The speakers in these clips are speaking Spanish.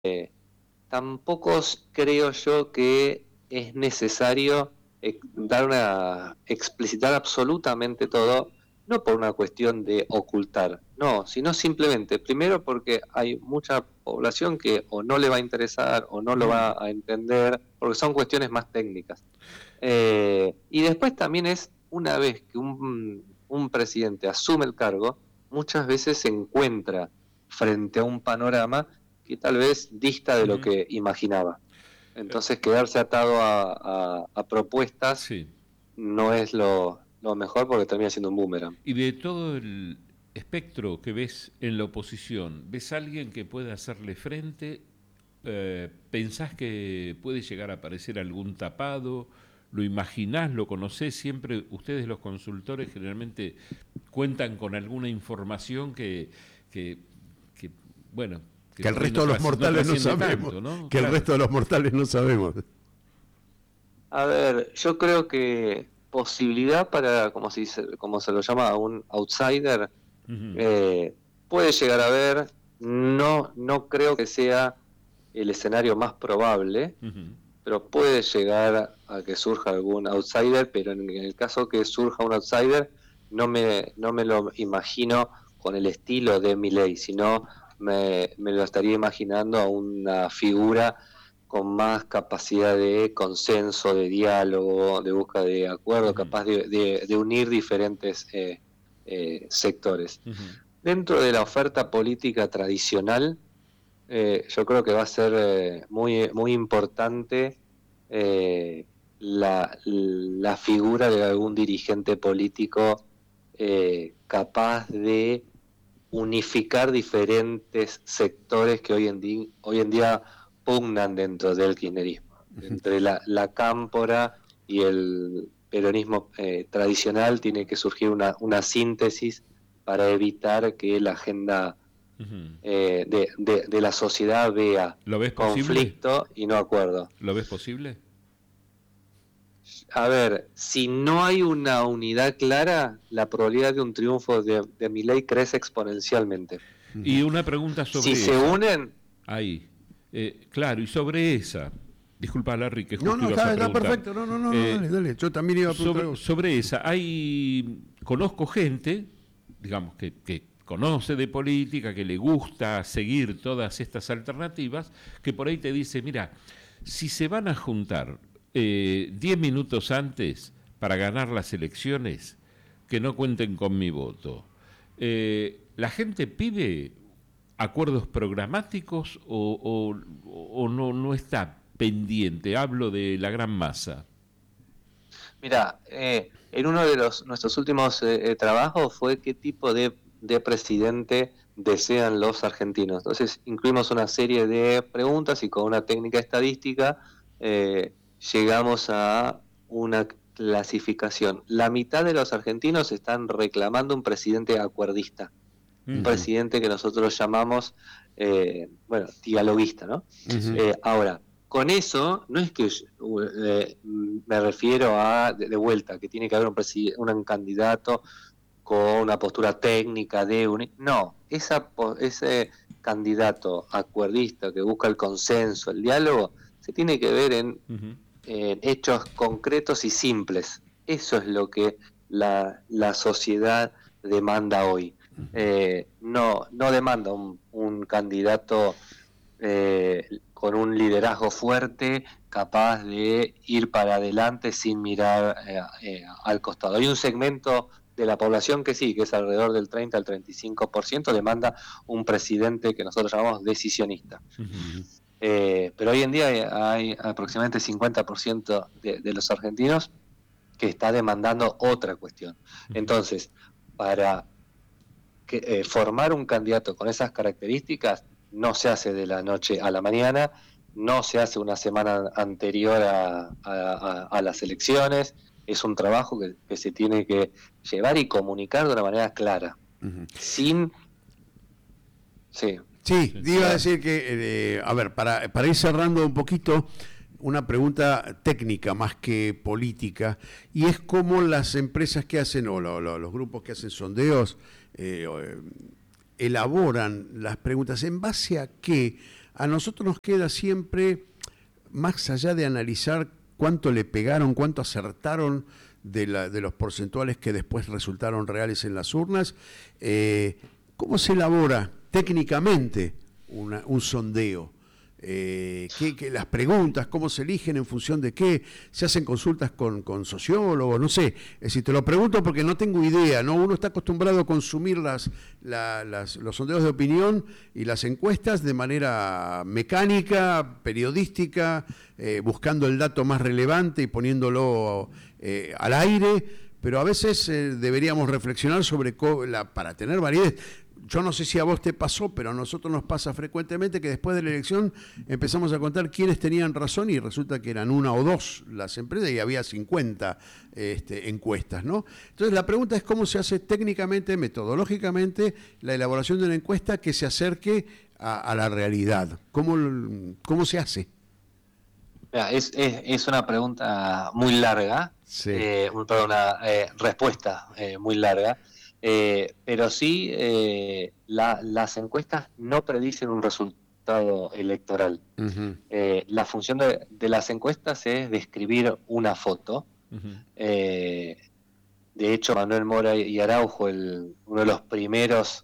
Tampoco creo yo que es necesario explicitar absolutamente todo, no por una cuestión de ocultar, no, sino simplemente, primero porque hay mucha población que o no le va a interesar o no lo va a entender, porque son cuestiones más técnicas. Y después también es, una vez que un presidente asume el cargo, muchas veces se encuentra frente a un panorama que tal vez dista de lo que imaginaba. Entonces quedarse atado a propuestas Sí. no es lo mejor, porque termina siendo un boomerang. Y de todo el espectro que ves en la oposición, ¿ves a alguien que pueda hacerle frente? ¿Pensás que puede llegar a aparecer algún tapado? ¿Lo imaginás? ¿Lo conocés? Siempre ustedes los consultores generalmente cuentan con alguna información que bueno, que Que el por ahí resto de los mortales no trasciende sabemos. tanto, ¿no? Que el Claro. resto de los mortales no sabemos. A ver, yo creo que posibilidad para, como se lo llama, un outsider, Ujú. eh, puede llegar a haber. No, no creo que sea el escenario más probable, Ujú. pero puede llegar a que surja algún outsider, pero en el caso que surja un outsider, no me lo imagino con el estilo de Milei, sino me lo estaría imaginando a una figura con más capacidad de consenso, de diálogo, de búsqueda de acuerdo, Ujú. capaz de unir diferentes sectores. Ujú. Dentro de la oferta política tradicional, yo creo que va a ser muy importante la figura de algún dirigente político capaz de unificar diferentes sectores que hoy en día pugnan dentro del kirchnerismo. Entre la cámpora y el peronismo tradicional tiene que surgir una síntesis para evitar que la agenda Ujú. de la sociedad vea ¿Lo ves posible? conflicto y no acuerdo. ¿Lo ves posible? A ver, si no hay una unidad clara, la probabilidad de un triunfo de Milei crece exponencialmente. Y una pregunta Si sobre se esa. unen, Ahí. Claro, y sobre esa. Disculpa, Larry, que No, justo no, ibas a está preguntar. perfecto. No, Eh, dale, dale. Yo también iba a preguntar algo. sobre esa, conozco gente, digamos, que conoce de política, que le gusta seguir todas estas alternativas, que por ahí te dice, mira, si se van a juntar 10 minutos antes para ganar las elecciones, que no cuenten con mi voto. La gente pide acuerdos programáticos o no está pendiente. Hablo de la gran masa. mira, en uno de nuestros últimos trabajos fue qué tipo de presidente desean los argentinos. Entonces incluimos una serie de preguntas y con una técnica estadística llegamos a una clasificación. La mitad de los argentinos están reclamando un presidente acuerdista, un Ujú. presidente que nosotros llamamos, dialoguista, ¿no? Ujú. Ahora, con eso, no es que me refiero a, de vuelta, que tiene que haber un candidato con una postura técnica no, ese candidato acuerdista que busca el consenso, el diálogo, se tiene que ver Ujú. en hechos concretos y simples. Eso es lo que la sociedad demanda hoy. No demanda un candidato con un liderazgo fuerte, capaz de ir para adelante sin mirar al costado. Hay un segmento de la población que sí, que es alrededor del 30 al 35%, demanda un presidente que nosotros llamamos decisionista. Ujú. Pero hoy en día hay aproximadamente 50% de los argentinos que está demandando otra cuestión. Ujú. Entonces, para formar un candidato con esas características no se hace de la noche a la mañana, no se hace una semana anterior a las elecciones, es un trabajo que se tiene que llevar y comunicar de una manera clara, Ujú. sin... Sí, Sí, Sí. iba a decir que, a ver, para ir cerrando un poquito, una pregunta técnica más que política, y es cómo las empresas que hacen, o los grupos que hacen sondeos, elaboran las preguntas, en base a qué a nosotros nos queda siempre, más allá de analizar cuánto le pegaron, cuánto acertaron de los porcentuales que después resultaron reales en las urnas, ¿cómo se elabora técnicamente un sondeo? Las preguntas, cómo se eligen, en función de qué, se hacen consultas con sociólogos, no sé. Es decir, te lo pregunto porque no tengo idea, ¿no? Uno está acostumbrado a consumir los sondeos de opinión y las encuestas de manera mecánica, periodística, buscando el dato más relevante y poniéndolo al aire, pero a veces deberíamos reflexionar sobre para tener validez. Yo no sé si a vos te pasó, pero a nosotros nos pasa frecuentemente que después de la elección empezamos a contar quiénes tenían razón y resulta que eran una o dos las empresas y había 50 encuestas, ¿no? Entonces la pregunta es cómo se hace técnicamente, metodológicamente, la elaboración de una encuesta que se acerque a la realidad. ¿Cómo se hace? Es una pregunta muy larga, Sí. una respuesta muy larga. Pero sí, las encuestas no predicen un resultado electoral. Uh-huh. La función de las encuestas es describir una foto. Uh-huh. De hecho, Manuel Mora y Araujo, uno de los primeros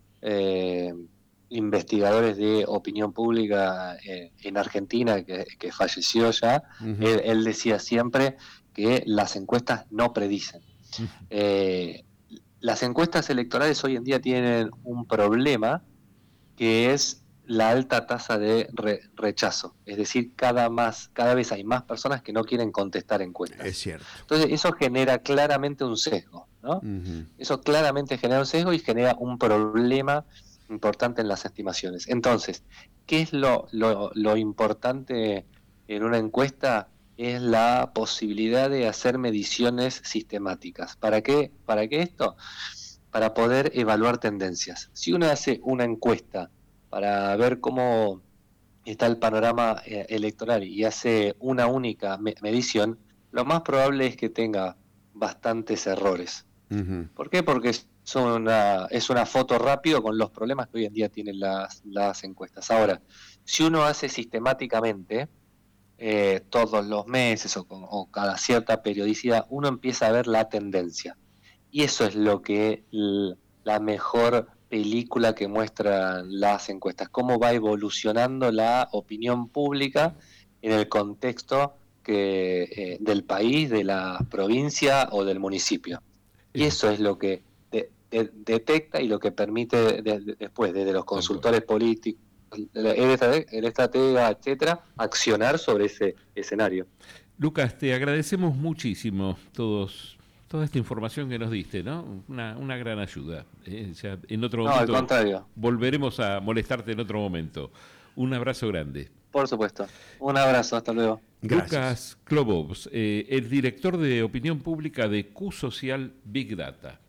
investigadores de opinión pública en Argentina, que falleció ya, Uh-huh. él decía siempre que las encuestas no predicen. Uh-huh. Las encuestas electorales hoy en día tienen un problema, que es la alta tasa de rechazo. Es decir, cada vez hay más personas que no quieren contestar encuestas. Es cierto. Entonces eso genera claramente un sesgo, ¿no? Uh-huh. Eso claramente genera un sesgo y genera un problema importante en las estimaciones. Entonces, ¿qué es lo importante en una encuesta? Es la posibilidad de hacer mediciones sistemáticas. ¿Para qué esto? Para poder evaluar tendencias. Si uno hace una encuesta para ver cómo está el panorama electoral y hace una única medición, lo más probable es que tenga bastantes errores. Uh-huh. ¿Por qué? Porque es una foto rápido con los problemas que hoy en día tienen las encuestas. Ahora, si uno hace sistemáticamente, todos los meses o cada cierta periodicidad, uno empieza a ver la tendencia. Y eso es lo que la mejor película que muestran las encuestas, cómo va evolucionando la opinión pública en el contexto del país, de la provincia o del municipio. Y eso es lo que detecta y lo que permite después, desde los consultores políticos, el estratega, etcétera, accionar sobre ese escenario. Lucas, te agradecemos muchísimo toda esta información que nos diste, ¿no? Una gran ayuda. Ya en otro momento, al contrario. Volveremos a molestarte en otro momento. Un abrazo grande. Por supuesto. Un abrazo, hasta luego. Gracias. Lucas Klobos, el director de opinión pública de Q-Social Big Data.